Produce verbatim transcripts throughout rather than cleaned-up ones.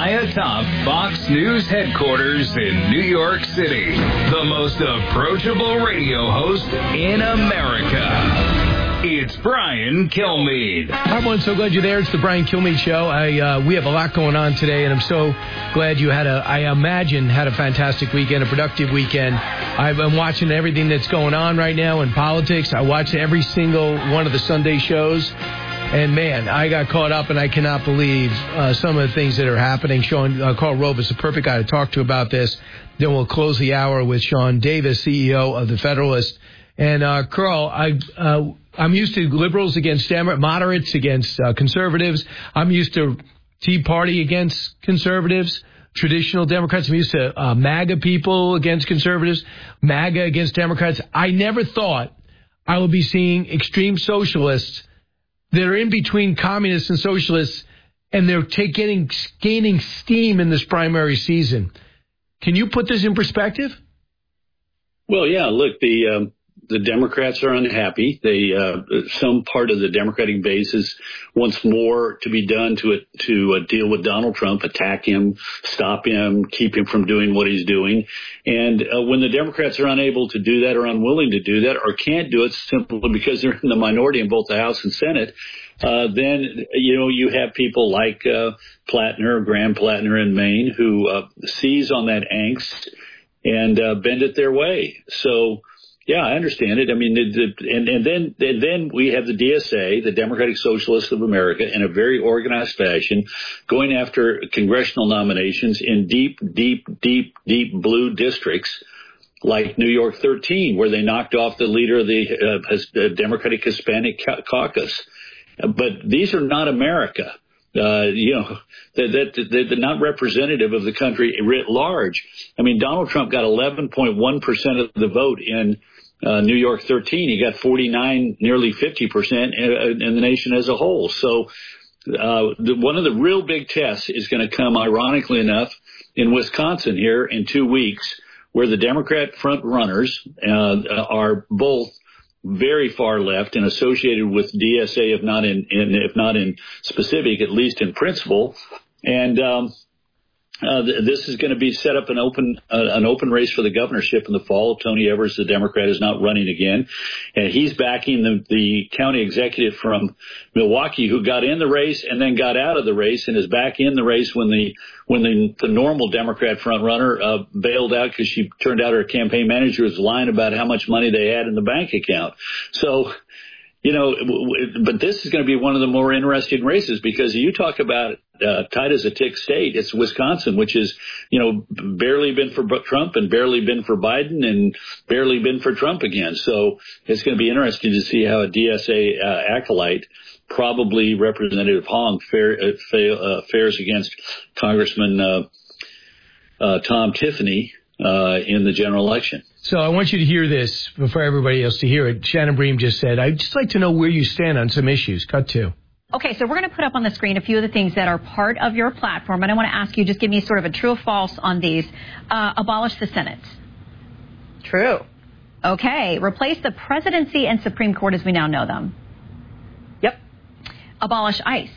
high atop Fox News headquarters in New York City, the most approachable radio host in America. It's Brian Kilmeade. Hi, everyone. So glad you're there. It's the Brian Kilmeade Show. I uh, we have a lot going on today, and I'm so glad you had a, I imagine, had a fantastic weekend, a productive weekend. I've been watching everything that's going on right now in politics. I watched every single one of the Sunday shows. And, man, I got caught up, and I cannot believe uh, some of the things that are happening. Sean, uh, Carl Rove is the perfect guy to talk to about this. Then we'll close the hour with Sean Davis, C E O of The Federalist. And, uh, Carl, I, uh, I'm used to liberals against Dem- moderates against uh, conservatives. I'm used to Tea Party against conservatives, traditional Democrats. I'm used to uh, MAGA people against conservatives, MAGA against Democrats. I never thought I would be seeing extreme socialists that are in between communists and socialists, and they're take, getting, gaining steam in this primary season. Can you put this in perspective? Well, yeah, look, the um, the Democrats are unhappy. They uh, some part of the Democratic base is wants more to be done to it, to uh, deal with Donald Trump, attack him, stop him, keep him from doing what he's doing. And uh, when the Democrats are unable to do that or unwilling to do that or can't do it simply because they're in the minority in both the House and Senate, uh, then, you know, you have people like uh, Plattner, Graham Plattner in Maine, who uh, seize on that angst and uh, bend it their way. So, yeah, I understand it. I mean, the, the, and, and then and then we have the D S A, the Democratic Socialists of America, in a very organized fashion, going after congressional nominations in deep, deep, deep, deep blue districts like New York thirteen, where they knocked off the leader of the uh, Democratic Hispanic Caucus. But these are not America. Uh, you know, that, that, that they're not representative of the country writ large. I mean, Donald Trump got eleven point one percent of the vote in uh, New York thirteen. He got forty-nine, nearly fifty percent in, in the nation as a whole. So uh, the, one of the real big tests is going to come, ironically enough, in Wisconsin here in two weeks, where the Democrat front runners uh, are both very far left and associated with D S A, if not in, in if not in specific, at least in principle. And um, uh, th- this is going to be set up an open uh, an open race for the governorship in the fall. Tony Evers, the Democrat, is not running again, and he's backing the, the county executive from Milwaukee who got in the race and then got out of the race and is back in the race when the when the, the normal Democrat front runner uh, bailed out because she turned out her campaign manager was lying about how much money they had in the bank account. So, you know, but this is going to be one of the more interesting races because you talk about uh, tight as a tick state. It's Wisconsin, which is, you know, barely been for Trump and barely been for Biden and barely been for Trump again. So it's going to be interesting to see how a D S A uh, acolyte, probably Representative Hong, fare, uh, fa- uh, fares against Congressman uh, uh, Tom Tiffany uh, in the general election. So I want you to hear this before everybody else to hear it. Shannon Bream just said, I'd just like to know where you stand on some issues. Cut to. Okay, so we're going to put up on the screen a few of the things that are part of your platform, and I want to ask you, just give me sort of a true or false on these. Uh, abolish the Senate. True. Okay, replace the presidency and Supreme Court as we now know them. Yep. Abolish ICE.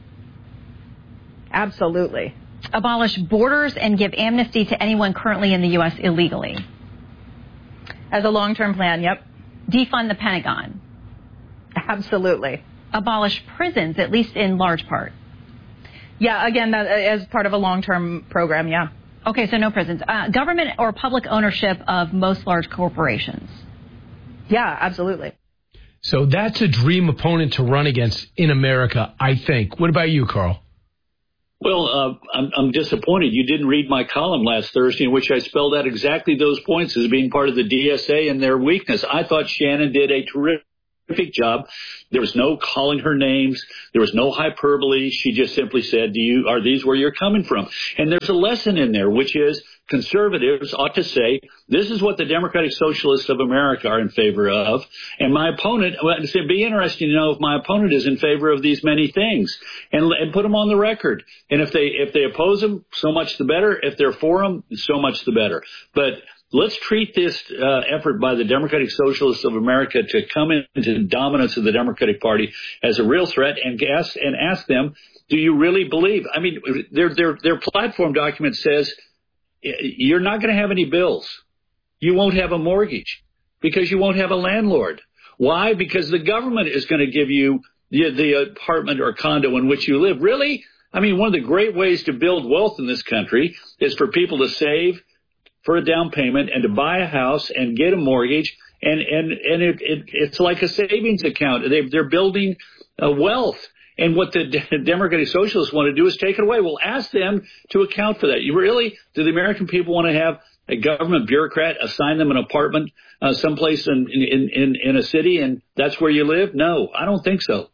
Absolutely. Abolish borders and give amnesty to anyone currently in the U S illegally. As a long-term plan, yep. Defund the Pentagon. Absolutely. Abolish prisons, at least in large part. Yeah, again, that, as part of a long-term program, yeah. Okay, so no prisons. Uh, government or public ownership of most large corporations. Yeah, absolutely. So that's a dream opponent to run against in America, I think. What about you, Carl? Well, uh, I'm, I'm disappointed you didn't read my column last Thursday in which I spelled out exactly those points as being part of the D S A and their weakness. I thought Shannon did a terrific job. There was no calling her names. There was no hyperbole. She just simply said, "Do you are these where you're coming from?" And there's a lesson in there, which is conservatives ought to say, this is what the Democratic Socialists of America are in favor of. And my opponent, well, it'd be interesting to know if my opponent is in favor of these many things and, and put them on the record. And if they, if they oppose them, so much the better. If they're for them, so much the better. But let's treat this uh, effort by the Democratic Socialists of America to come into dominance of the Democratic Party as a real threat and ask, and ask them, do you really believe? I mean, their their their platform document says you're not going to have any bills. You won't have a mortgage because you won't have a landlord. Why? Because the government is going to give you the, the apartment or condo in which you live. Really? I mean, one of the great ways to build wealth in this country is for people to save for a down payment and to buy a house and get a mortgage. And, and, and it, it, it's like a savings account. They, they're building uh, wealth. And what the Democratic Socialists want to do is take it away. Well, ask them to account for that. You really, do the American people want to have a government bureaucrat assign them an apartment uh, someplace in, in, in, in a city and that's where you live? No, I don't think so.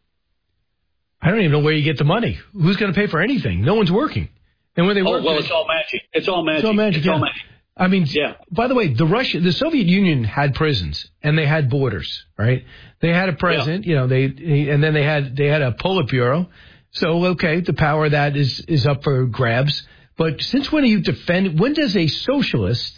I don't even know where you get the money. Who's going to pay for anything? No one's working. And when they oh, work, well, it's all magic. It's all magic. It's all magic. It's yeah. all magic. I mean, yeah. By the way, the Russia, the Soviet Union had prisons and they had borders, right? They had a president, yeah. you know, they and then they had they had a Politburo. So okay, the power of that is is up for grabs. But since when are you defend? When does a socialist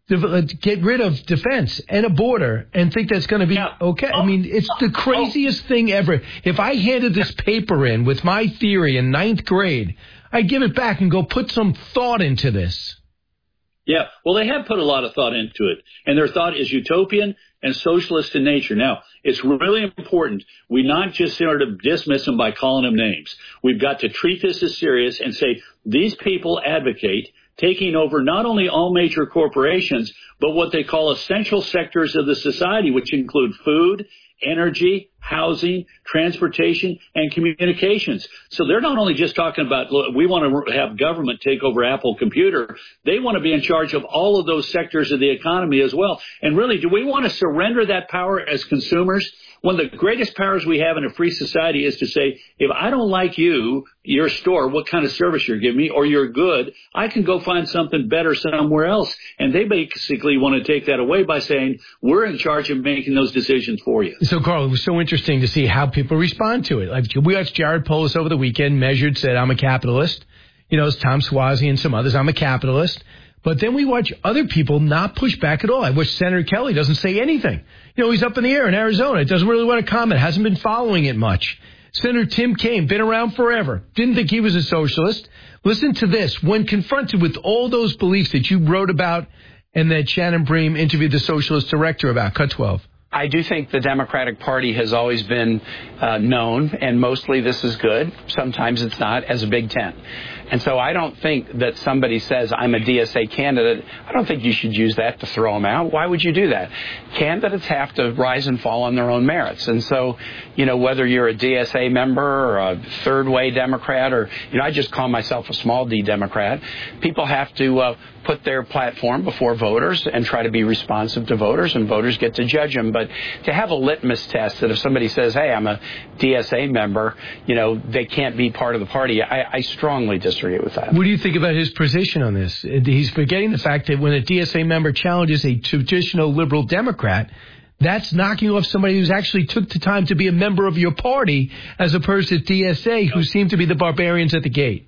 get rid of defense and a border and think that's going to be yeah. okay? Oh. I mean, it's the craziest oh. thing ever. If I handed this paper in with my theory in ninth grade, I'd give it back and go put some thought into this. Yeah, well, they have put a lot of thought into it, and their thought is utopian and socialist in nature. Now, it's really important we not just sort of dismiss them by calling them names. We've got to treat this as serious and say these people advocate taking over not only all major corporations, but what they call essential sectors of the society, which include food, energy, housing, transportation, and communications. So they're not only just talking about, look, we want to have government take over Apple Computer. They want to be in charge of all of those sectors of the economy as well. And really, do we want to surrender that power as consumers? One of the greatest powers we have in a free society is to say, if I don't like you, your store, what kind of service you're giving me, or your good, I can go find something better somewhere else. And they basically want to take that away by saying, we're in charge of making those decisions for you. So, Carl, it was so interesting to see how people respond to it. Like, we watched Jared Polis over the weekend, measured, said, I'm a capitalist. You know, it's Tom Suozzi and some others, I'm a capitalist. But then we watch other people not push back at all. I wish Senator Kelly doesn't say anything. You know, he's up in the air in Arizona. Doesn't really want to comment. Hasn't been following it much. Senator Tim Kaine, been around forever. Didn't think he was a socialist. Listen to this. When confronted with all those beliefs that you wrote about and that Shannon Bream interviewed the socialist director about, cut twelve. I do think the Democratic Party has always been uh, known, and mostly this is good. Sometimes it's not, as a Big Tent. And so I don't think that somebody says, I'm a D S A candidate. I don't think you should use that to throw them out. Why would you do that? Candidates have to rise and fall on their own merits. And so, you know, whether you're a D S A member or a third-way Democrat or, you know, I just call myself a small D Democrat, people have to uh, put their platform before voters and try to be responsive to voters, and voters get to judge them. But to have a litmus test that if somebody says, hey, I'm a D S A member, you know, they can't be part of the party, I, I strongly disagree with that. What do you think about his position on this? He's forgetting the fact that when a D S A member challenges a traditional liberal Democrat, that's knocking off somebody who's actually took the time to be a member of your party as opposed to D S A, who seem to be the barbarians at the gate.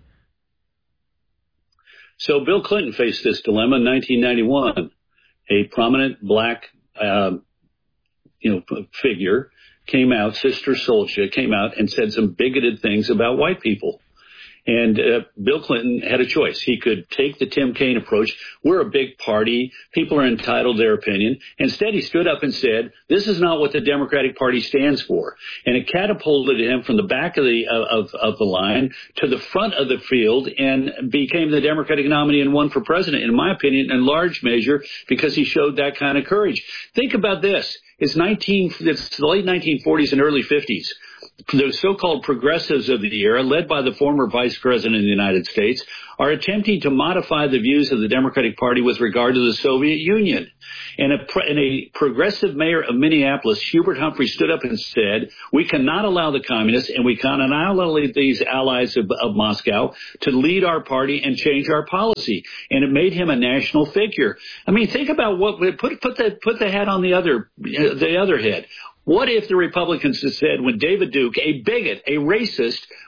So Bill Clinton faced this dilemma in nineteen ninety-one. A prominent black uh, you know, figure came out, Sister Souljah came out and said some bigoted things about white people. And uh, Bill Clinton had a choice. He could take the Tim Kaine approach. We're a big party. People are entitled to their opinion. Instead, he stood up and said, this is not what the Democratic Party stands for. And it catapulted him from the back of the of, of the line to the front of the field and became the Democratic nominee and won for president, in my opinion, in large measure because he showed that kind of courage. Think about this. It's nineteen. It's the late nineteen forties and early fifties. The so-called progressives of the era, led by the former vice president of the United States, are attempting to modify the views of the Democratic Party with regard to the Soviet Union. And a, and a progressive mayor of Minneapolis, Hubert Humphrey, stood up and said, we cannot allow the communists and we cannot allow these allies of, of Moscow to lead our party and change our policy. And it made him a national figure. I mean, think about what, put, put the, put the hat on the other, the other head. What if the Republicans had said when David Duke, a bigot, a racist,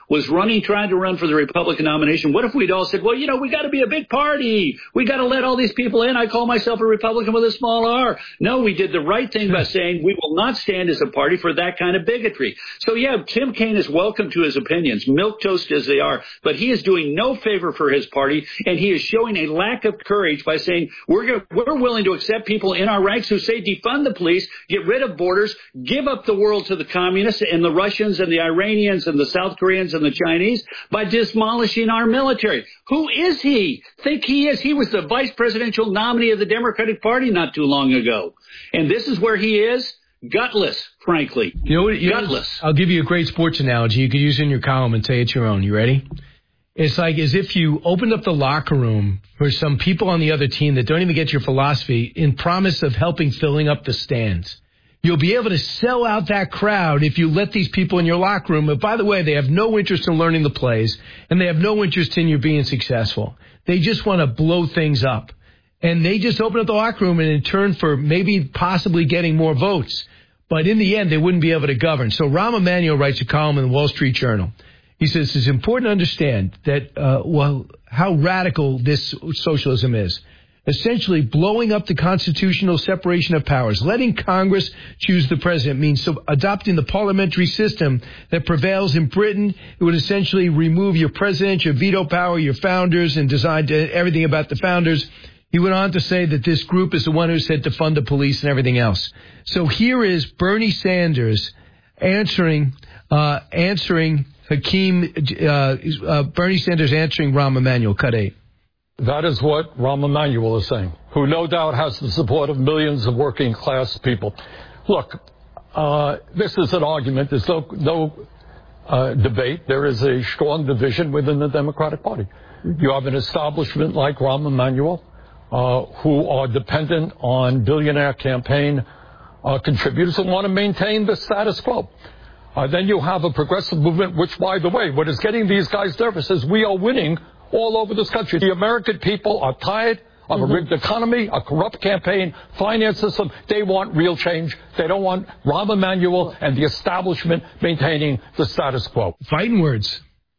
was running, trying to run for the Republican nomination, what if we'd all said, well, you know, we got to be a big party. We got to let all these people in. I call myself a Republican with a small r. No, we did the right thing by saying we will not stand as a party for that kind of bigotry. So, yeah, Tim Kaine is welcome to his opinions, milquetoast as they are, but he is doing no favor for his party, and he is showing a lack of courage by saying we're go- we're willing to accept people in our ranks who say defund the police, get rid of borders, give up the world to the communists and the Russians and the Iranians and the South Koreans and the Chinese by demolishing our military. Who is he? Think he is? He was the vice presidential nominee of the Democratic Party not too long ago. And this is where he is? Gutless, frankly. You know what? You Gutless. Know, I'll give you a great sports analogy. You could use it in your column and say it's your own. You ready? It's like as if you opened up the locker room for some people on the other team that don't even get your philosophy in promise of helping filling up the stands. You'll be able to sell out that crowd if you let these people in your locker room. But by the way, they have no interest in learning the plays, and they have no interest in you being successful. They just want to blow things up. And they just open up the locker room and in turn for maybe possibly getting more votes. But in the end, they wouldn't be able to govern. So Rahm Emanuel writes a column in the Wall Street Journal. He says it's important to understand that, uh, well, how radical this socialism is. Essentially, blowing up the constitutional separation of powers, letting Congress choose the president means so adopting the parliamentary system that prevails in Britain. It would essentially remove your president, your veto power, your founders, and decide everything about the founders. He went on to say that this group is the one who said to fund the police and everything else. So here is Bernie Sanders answering, uh, answering Hakeem, uh, uh, Bernie Sanders answering Rahm Emanuel. Cut eight. That is what Rahm Emanuel is saying, who no doubt has the support of millions of working class people. Look, uh, this is an argument. There's no, no uh, debate. There is a strong division within the Democratic Party. You have an establishment like Rahm Emanuel, uh, who are dependent on billionaire campaign uh, contributors and want to maintain the status quo. Uh, then you have a progressive movement, which, by the way, what is getting these guys nervous is we are winning all over this country. The American people are tired of mm-hmm. a rigged economy, a corrupt campaign, finance system. They want real change. They don't want Rahm Emanuel and the establishment maintaining the status quo. Fighting words.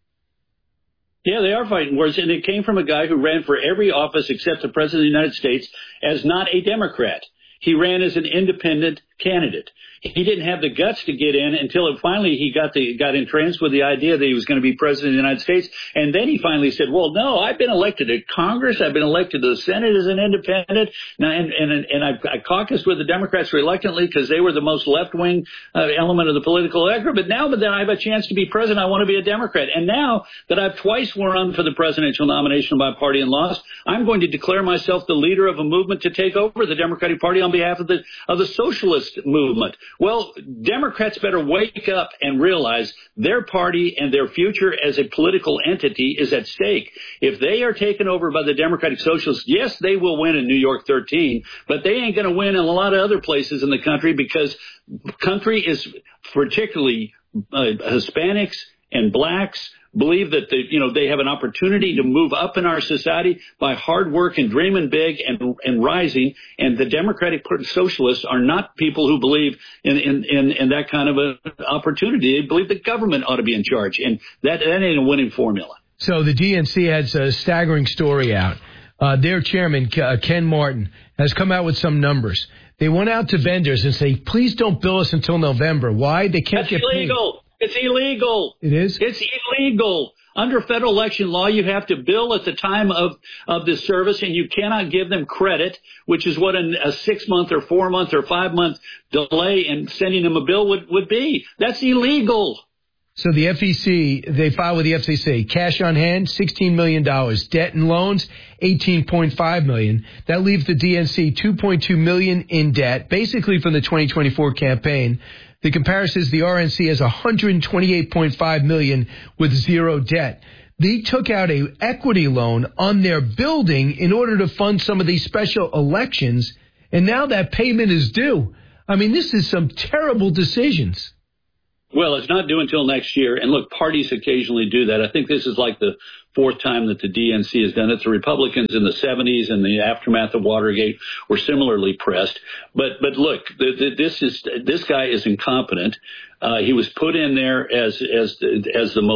Yeah, they are fighting words, and it came from a guy who ran for every office except the President of the United States as not a Democrat. He ran as an independent candidate. He didn't have the guts to get in until it finally he got the got entranced with the idea that he was going to be president of the United States. And then he finally said, well, no, I've been elected to Congress. I've been elected to the Senate as an independent. Now, and and, and I, I caucused with the Democrats reluctantly because they were the most left-wing uh, element of the political electorate. But now that I have a chance to be president, I want to be a Democrat. And now that I've twice run for the presidential nomination of my party and lost, I'm going to declare myself the leader of a movement to take over the Democratic Party on behalf of the of the socialist movement. Well, Democrats better wake up and realize their party and their future as a political entity is at stake. If they are taken over by the Democratic Socialists, yes, they will win in New York thirteen, but they ain't going to win in a lot of other places in the country because country is particularly uh, Hispanics and blacks believe that the, you know they have an opportunity to move up in our society by hard work and dreaming big and and rising. And the Democratic Socialists are not people who believe in in, in, in that kind of an opportunity. They believe the government ought to be in charge, and that that ain't a winning formula. So the D N C has a staggering story out. Uh, their chairman, uh, Ken Martin, has come out with some numbers. They went out to vendors and say, please don't bill us until November. Why? They can't That's get illegal. paid. It's illegal. It is? It's illegal. Under federal election law, you have to bill at the time of, of the service, and you cannot give them credit, which is what a, a six-month or four-month or five-month delay in sending them a bill would, would be. That's illegal. So the F E C, they filed with the F C C. Cash on hand, sixteen million dollars. Debt and loans, eighteen point five million dollars. That leaves the D N C two point two million dollars in debt, basically from the twenty twenty-four campaign. The comparison is the R N C has one hundred twenty-eight point five million dollars with zero debt. They took out a equity loan on their building in order to fund some of these special elections, and now that payment is due. I mean, this is some terrible decisions. Well, it's not due until next year. And look, parties occasionally do that. I think this is like the fourth time that the D N C has done it. The Republicans in the seventies and the aftermath of Watergate were similarly pressed. But but look, the, the, this is this guy is incompetent. Uh, he was put in there as as as the most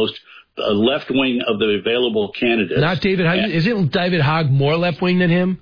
uh, left wing of the available candidates. Not David Hogg. And, Isn't David Hogg more left wing than him?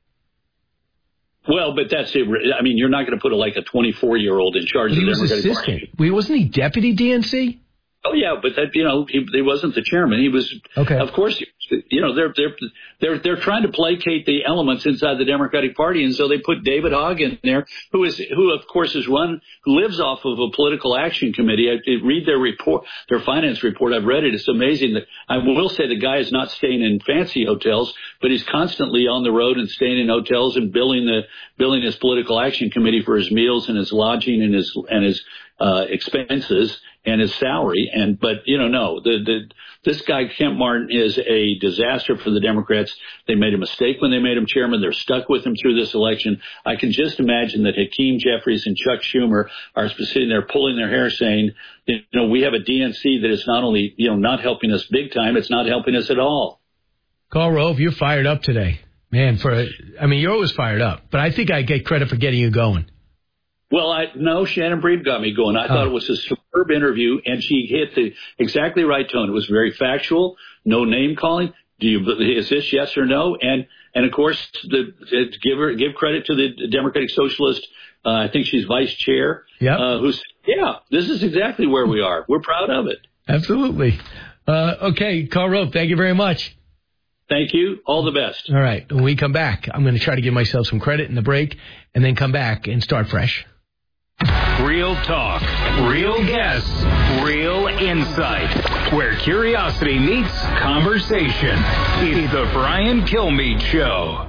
Well, but that's it. I mean, you're not going to put a, like a twenty-four year old in charge He of the was Democratic assistant. Party. Wait, wasn't he deputy D N C? Oh yeah, but that you know he, he wasn't the chairman. He was, okay. Of course, you know they're they're they're they're trying to placate the elements inside the Democratic Party, and so they put David Hogg in there, who is who of course is run who lives off of a political action committee. I, I read their report, their finance report. I've read it. It's amazing. That I will say the guy is not staying in fancy hotels, but he's constantly on the road and staying in hotels and billing the billing his political action committee for his meals and his lodging and his and his uh, expenses and his salary. And, but, you know, no, the, the, this guy, Kent Martin, is a disaster for the Democrats. They made a mistake when they made him chairman. They're stuck with him through this election. I can just imagine that Hakeem Jeffries and Chuck Schumer are sitting there pulling their hair saying, you know, we have a D N C that is not only, you know, not helping us big time, it's not helping us at all. Karl Rove, you're fired up today. Man, for, I mean, you're always fired up, but I think I get credit for getting you going. Well, I no, Shannon Breed got me going. I oh. thought it was a superb interview, and she hit the exactly right tone. It was very factual, no name calling. Do you is this yes or no? And and of course, the give her give credit to the Democratic Socialist. Uh, I think she's vice chair. Yeah. Uh, who's yeah? This is exactly where we are. We're proud of it. Absolutely. Uh, okay, Karl Rove, thank you very much. Thank you. All the best. All right. When we come back, I'm going to try to give myself some credit in the break, and then come back and start fresh. Real talk, real guests, real insight. Where curiosity meets conversation. It's the Brian Kilmeade Show.